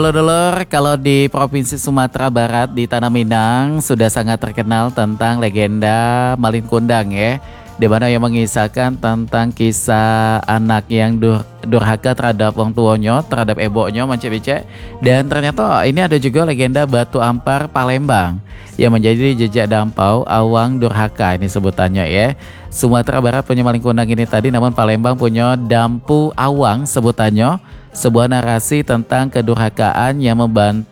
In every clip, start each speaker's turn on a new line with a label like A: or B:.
A: Dulur-dulur, kalau di Provinsi Sumatera Barat di Tanah Minang sudah sangat terkenal tentang legenda Malin Kundang ya, di mana yang mengisahkan tentang kisah anak yang durhaka terhadap wong tuonyo, terhadap eboknya mancik-bicek. Dan ternyata ini ada juga legenda Batu Ampar Palembang yang menjadi jejak dampau awang durhaka ini sebutannya ya. Sumatera Barat punya Malin Kundang ini tadi, namun Palembang punya Dampu Awang sebutannya, sebuah narasi tentang kedurhakaan yang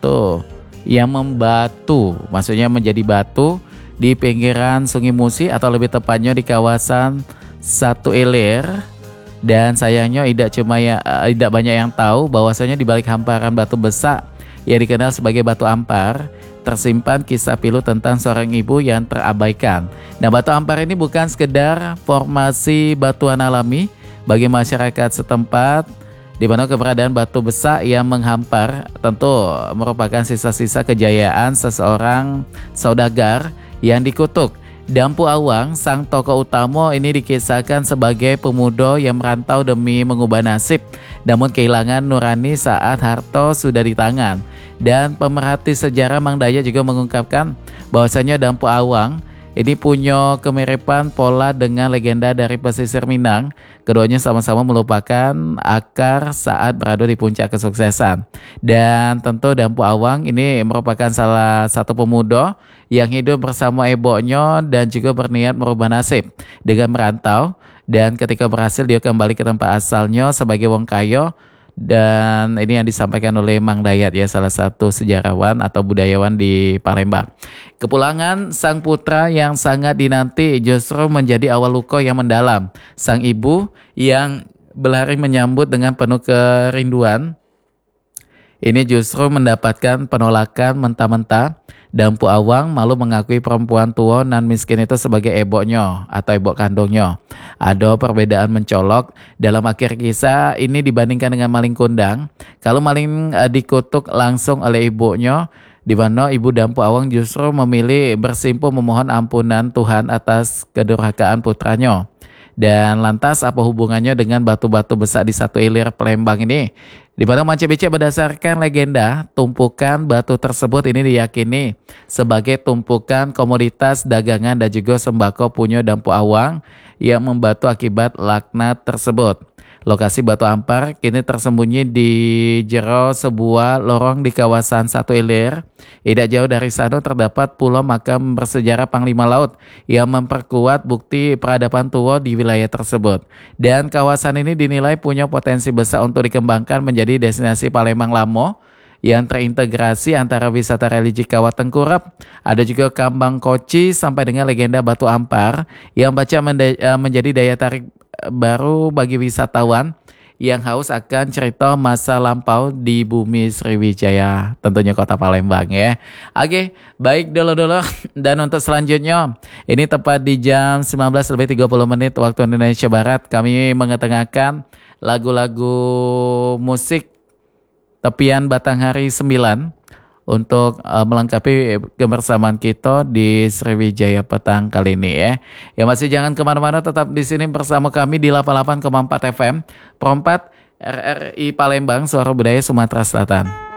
A: membatu, maksudnya menjadi batu di pinggiran Sungai Musi atau lebih tepatnya di kawasan Satu Ilir. Dan sayangnya tidak banyak yang tahu bahwasanya di balik hamparan batu besar yang dikenal sebagai Batu Ampar tersimpan kisah pilu tentang seorang ibu yang terabaikan. Nah, Batu Ampar ini bukan sekedar formasi batuan alami bagi masyarakat setempat, di mana keberadaan batu besar yang menghampar tentu merupakan sisa-sisa kejayaan seseorang saudagar yang dikutuk. Dampu Awang, sang tokoh utama ini dikisahkan sebagai pemuda yang merantau demi mengubah nasib, namun kehilangan nurani saat harta sudah di tangan. Dan pemerhati sejarah Mang Daya juga mengungkapkan bahwasanya Dampu Awang ini punya kemiripan pola dengan legenda dari pesisir Minang. Keduanya sama-sama melupakan akar saat berada di puncak kesuksesan. Dan tentu Dampu Awang ini merupakan salah satu pemuda yang hidup bersama eboknya dan juga berniat merubah nasib dengan merantau. Dan ketika berhasil dia kembali ke tempat asalnya sebagai wong kaya. Dan ini yang disampaikan oleh Mang Dayat ya, salah satu sejarawan atau budayawan di Palembang. Kepulangan sang putra yang sangat dinanti justru menjadi awal luka yang mendalam. Sang ibu yang berlari menyambut dengan penuh kerinduan ini justru mendapatkan penolakan mentah-mentah. Dampu Awang malu mengakui perempuan tua nan miskin itu sebagai eboknya atau ebok kandungnya. Ada perbedaan mencolok dalam akhir kisah ini dibandingkan dengan Malin Kundang. Kalau Malin dikutuk langsung oleh ibunya, di mana ibu Dampu Awang justru memilih bersimpuh memohon ampunan Tuhan atas kedurhakaan putranya. Dan lantas apa hubungannya dengan batu-batu besar di Satu Ilir Palembang ini? Di mana mancik-bicek berdasarkan legenda, tumpukan batu tersebut ini diyakini sebagai tumpukan komoditas dagangan dan juga sembako punya Dampu Awang yang membatu akibat laknat tersebut. Lokasi Batu Ampar kini tersembunyi di jero sebuah lorong di kawasan Satu Ilir. Tidak jauh dari sana terdapat pulau makam bersejarah Panglima Laut yang memperkuat bukti peradaban tua di wilayah tersebut. Dan kawasan ini dinilai punya potensi besar untuk dikembangkan menjadi destinasi Palembang Lamo yang terintegrasi antara wisata religi Kawah Tengkurap, ada juga Kambang Koci sampai dengan legenda Batu Ampar yang menjadi daya tarik baru bagi wisatawan yang haus akan cerita masa lampau di bumi Sriwijaya, tentunya kota Palembang ya. Oke, baik dulu. Dan untuk selanjutnya, ini tepat di jam 19:30 waktu Indonesia Barat, kami mengetengahkan lagu-lagu musik tepian Batanghari 9 untuk melengkapi kebersamaan kita di Sriwijaya petang kali ini ya. Ya masih jangan kemana-mana, tetap di sini bersama kami di 88,4 FM Pro 4 RRI Palembang, Suara Budaya Sumatera Selatan.